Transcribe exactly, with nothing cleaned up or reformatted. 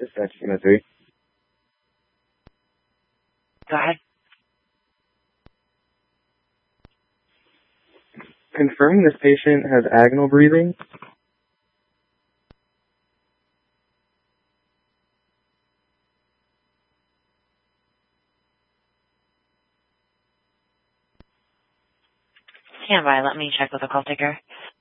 Dispatch Schema three. Go ahead. Confirming this patient has agonal breathing. Stand by. Let me check with the call taker.